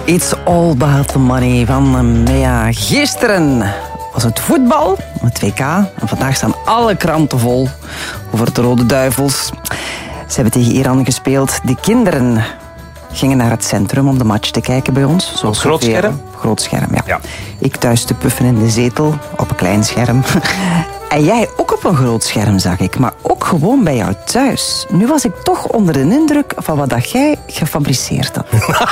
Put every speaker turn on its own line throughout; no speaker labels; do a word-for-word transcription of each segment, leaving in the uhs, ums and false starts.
It's all about the money van Mea. Gisteren was het voetbal, het W K. En vandaag staan alle kranten vol over de Rode Duivels. Ze hebben tegen Iran gespeeld. De kinderen gingen naar het centrum om de match te kijken bij ons.
Zoals groot scherm?
Groot scherm, ja.
ja.
Ik thuis te puffen in de zetel op een klein scherm. En jij ook op een groot scherm, zag ik. Maar ook gewoon bij jou thuis. Nu was ik toch onder de indruk van wat dat jij gefabriceerd had.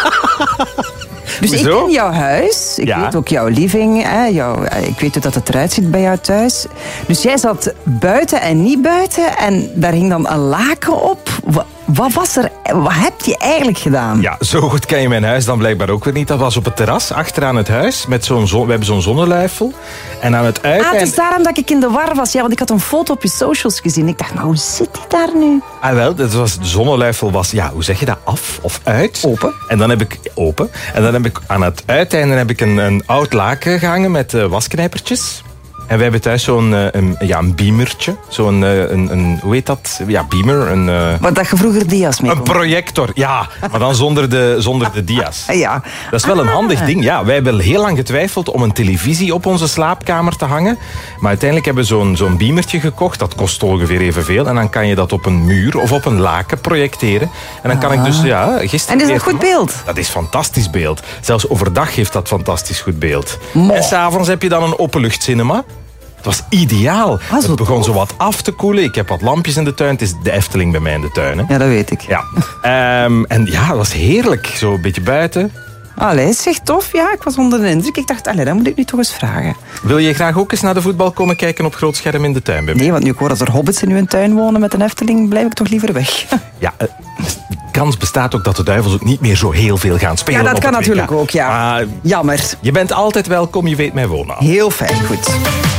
Dus
Hoezo?
ik ken jouw huis. Ik
Ja.
weet ook jouw living. Hè, jouw, ik weet hoe dat het eruit ziet bij jou thuis. Dus jij zat buiten en niet buiten. En daar hing dan een laken op. Wat, wat was er? Wat heb je eigenlijk gedaan?
Ja, zo goed ken je mijn huis dan blijkbaar ook weer niet. Dat was op het terras, achteraan het huis. Met zo'n zon, we hebben zo'n zonneluifel. En aan het
Ah,
uiteinde...
het is daarom dat ik in de war was. Ja, want ik had een foto op je socials gezien. Ik dacht, maar hoe zit die daar nu?
Ah, wel, dat was, de zonneluifel was, ja, hoe zeg je dat, af of uit?
Open.
En dan heb ik, open. En dan heb ik aan het uiteinde heb ik een, een oud laken gehangen met uh, wasknijpertjes. En wij hebben thuis zo'n uh, een, ja, een beamertje. Zo'n, uh, een, een, hoe heet dat? Ja, beamer. Een, uh,
Wat dat je vroeger dia's mee
een
kon.
projector, ja. Maar dan zonder de, zonder de dia's.
Ja.
Dat is wel een
Ah.
handig ding. Ja, wij hebben heel lang getwijfeld om een televisie op onze slaapkamer te hangen. Maar uiteindelijk hebben we zo'n, zo'n beamertje gekocht. Dat kost ongeveer evenveel. En dan kan je dat op een muur of op een laken projecteren. En dan kan ik dus, ja, gisteren...
En is dat goed beeld?
Dat is fantastisch beeld. Zelfs overdag geeft dat fantastisch goed beeld.
Mo.
En s'avonds heb je dan een openluchtcinema. Het was ideaal.
Ah, zo
het begon
tof.
zo wat af te koelen. Ik heb wat lampjes in de tuin. Het is de Efteling bij mij in de tuin. Hè.
Ja, dat weet ik.
Ja. Ehm, en ja, het was heerlijk. Zo een beetje buiten.
Allee, zeg tof. Ja, ik was onder de indruk. Ik dacht, allee, dat moet ik nu toch eens vragen.
Wil je graag ook eens naar de voetbal komen kijken op groot scherm in de tuin bij mij?
Nee, want nu ik hoor dat er hobbits in uw tuin wonen met een Efteling, blijf ik toch liever weg.
Ja, eh, de kans bestaat ook dat de Duivels ook niet meer zo heel veel gaan spelen.
Ja, dat
op
kan
het W K.
natuurlijk ook, ja.
Maar
Jammer.
je bent altijd welkom, je weet mijn woonnaam.
Heel fijn, goed.